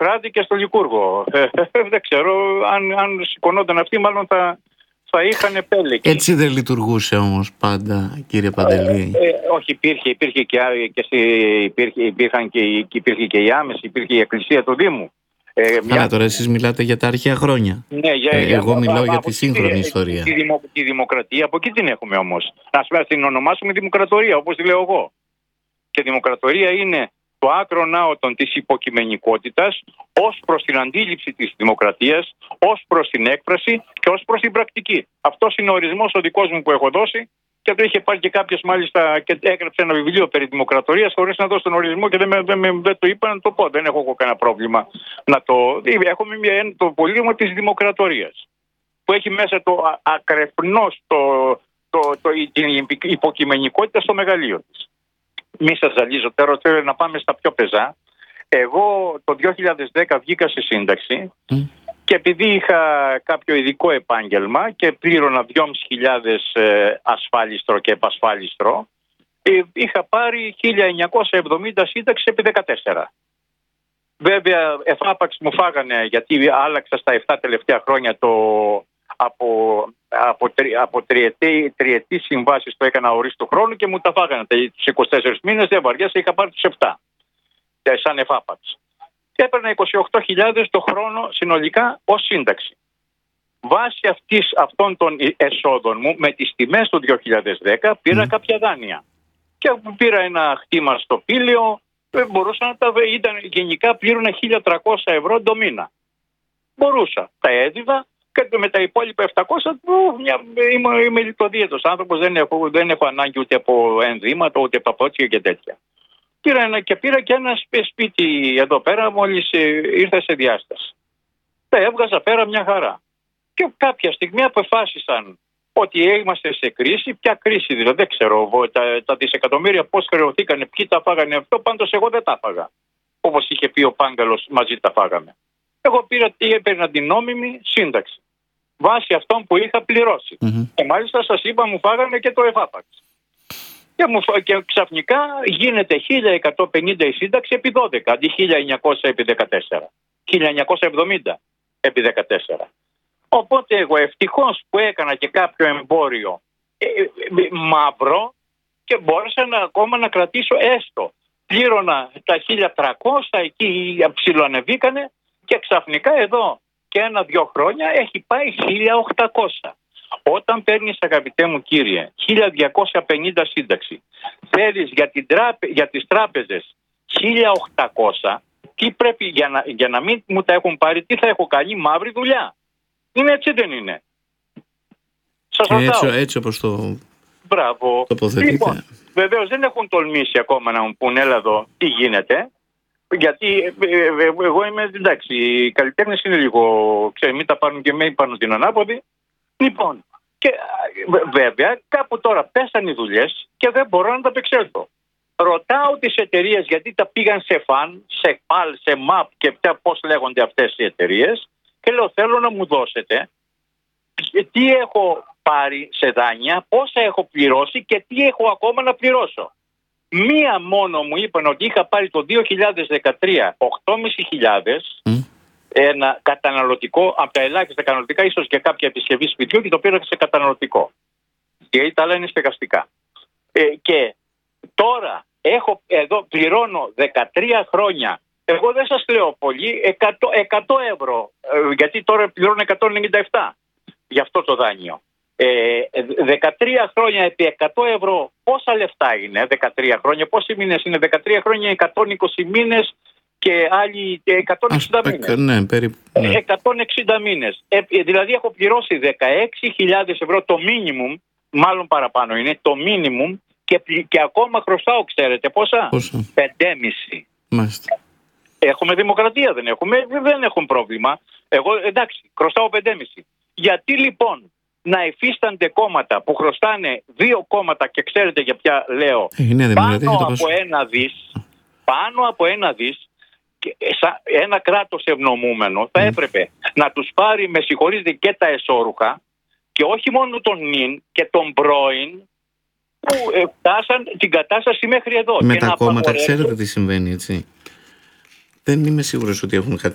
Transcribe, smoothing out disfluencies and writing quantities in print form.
Σοκράτη και στο Λικούργο. Δεν ξέρω αν σηκωνόταν αυτοί, μάλλον θα είχαν επέλεξη. Έτσι δεν λειτουργούσε όμως πάντα, κύριε Παντελή? Όχι, υπήρχε και η άμεση, υπήρχε η εκκλησία του Δήμου. Καλά, τώρα εσείς μιλάτε για τα αρχαία χρόνια. Ναι, εγώ μιλάω για τη σύγχρονη ιστορία. Τη δημοκρατία, από εκεί την έχουμε όμως. Να την ονομάσουμε δημοκρατορία, όπως τη λέω εγώ. Και δημοκρατορία είναι το άκρο ναότον της υποκειμενικότητας ως προς την αντίληψη της δημοκρατίας, ως προς την έκφραση και ως προς την πρακτική. Αυτός είναι ο ορισμός ο δικός μου που έχω δώσει και το είχε πάρει και κάποιος μάλιστα και έγραψε ένα βιβλίο περί δημοκρατορίας χωρίς να δώσει τον ορισμό και δεν το είπα να το πω. Δεν έχω κανένα πρόβλημα να το... Έχουμε το πολύγραμμα της δημοκρατορίας που έχει μέσα το ακρεφνώς την υποκειμενικότητα στο μεγαλείο της. Μη σας ζαλίζω, τώρα θέλω να πάμε στα πιο πεζά. Εγώ το 2010 βγήκα σε σύνταξη και επειδή είχα κάποιο ειδικό επάγγελμα και πλήρωνα 2.500 ασφάλιστρο και επασφάλιστρο, είχα πάρει 1.970 σύνταξη επί 14. Βέβαια, εφάπαξ μου φάγανε, γιατί άλλαξα στα 7 τελευταία χρόνια από τριετή συμβάσεις το έκανα ορίστου χρόνου και μου τα φάγανε τους 24 μήνες, δεν βαριάσα, είχα πάρει τους 7 σαν εφάπαξ. Και έπαιρνα 28.000 το χρόνο συνολικά ως σύνταξη. Βάσει αυτών των εσόδων μου, με τις τιμές του 2010 πήρα κάποια δάνεια. Και πήρα ένα χτήμα στο Πήλιο, μπορούσα να τα γενικά πλήρωνα 1.300 ευρώ το μήνα. Μπορούσα, τα έδιδα και με τα υπόλοιπα 700 είμαι λιτοδίαιτος άνθρωπος, δεν έχω ανάγκη ούτε από ενδύματα, ούτε από παπότσια και τέτοια. Πήρα και ένα σπίτι εδώ πέρα μόλις ήρθα σε διάσταση. Τα έβγαζα πέρα μια χαρά. Και κάποια στιγμή αποφάσισαν ότι είμαστε σε κρίση. Ποια κρίση δηλαδή, δεν ξέρω. Τα δισεκατομμύρια πώς χρεωθήκανε, ποιοι τα φάγανε αυτό, πάντως εγώ δεν τα φάγα. Όπως είχε πει ο Πάγκαλος, μαζί τα φάγαμε. Εγώ έπαιρνα την νόμιμη σύνταξη. Βάσει αυτών που είχα πληρώσει. Και μάλιστα σας είπα μου φάγανε και το εφάπαξ. Και ξαφνικά γίνεται 1.150 η σύνταξη επί 12, αντί 1.900 επί 14. 1.970 επί 14. Οπότε εγώ ευτυχώς που έκανα και κάποιο εμπόριο μαύρο και μπόρεσα ακόμα να κρατήσω έστω. Πλήρωνα τα 1.300, εκεί ψιλοανεβήκανε και ξαφνικά εδώ και 1-2 χρόνια έχει πάει 1.800. Όταν παίρνεις, αγαπητέ μου κύριε, 1.250 σύνταξη, θέλεις για τις τράπεζες 1.800, τι πρέπει για να μην μου τα έχουν πάρει, τι θα έχω κάνει, μαύρη δουλειά. Είναι έτσι, δεν είναι? Σας ρωτάω. Έτσι όπως το τοποθετείτε. Λοιπόν, βεβαίως δεν έχουν τολμήσει ακόμα να μου πούνε έλα εδώ τι γίνεται. Γιατί εγώ είμαι, εντάξει, οι καλλιτέχνες είναι λίγο, μην τα πάρουν και με πάνω την ανάποδη. Λοιπόν, και βέβαια κάπου τώρα πέσαν οι δουλειές και δεν μπορώ να τα απεξέλθω. Ρωτάω τις εταιρείες γιατί τα πήγαν σε ΦΑΝ, σε ΠΑΛ, σε ΜΑΠ και πώς λέγονται αυτές οι εταιρείες και λέω θέλω να μου δώσετε τι έχω πάρει σε δάνεια, πόσα έχω πληρώσει και τι έχω ακόμα να πληρώσω. Μία μόνο μου είπαν ότι είχα πάρει το 2013 8.500 ένα καταναλωτικό, από τα ελάχιστα καταναλωτικά, ίσως και κάποια επισκευή σπιτιού και το πήρα σε καταναλωτικό. Και τα άλλα είναι στεγαστικά. Και τώρα εδώ πληρώνω 13 χρόνια. Εγώ δεν σας λέω πολύ, 100 ευρώ, γιατί τώρα πληρώνω 197 για αυτό το δάνειο. 13 χρόνια επί 100 ευρώ, πόσα λεφτά είναι 13 χρόνια, πόσοι μήνες είναι 13 χρόνια, 120 μήνες και άλλοι 160 μήνες. Ναι, περίπου. Ναι. 160 μήνες. Δηλαδή έχω πληρώσει 16.000 ευρώ το minimum, μάλλον παραπάνω είναι, το minimum και ακόμα χρωστάω, ξέρετε πόσα? 5,5. Μάλιστα. Έχουμε δημοκρατία, δεν έχουμε? Δεν έχουν πρόβλημα. Εγώ εντάξει, χρωστάω 5,5. Γιατί λοιπόν να υφίστανται κόμματα που χρωστάνε 2 κόμματα και ξέρετε για ποια λέω, πάνω από 1 δις, ένα κράτος ευνομούμενο θα έπρεπε να τους πάρει, με συγχωρείτε, και τα εσώρουχα και όχι μόνο τον νυν και τον πρώην που φτάσαν την κατάσταση μέχρι εδώ. Με τα κόμματα ξέρετε τι συμβαίνει, έτσι? Δεν είμαι σίγουρος ότι έχουν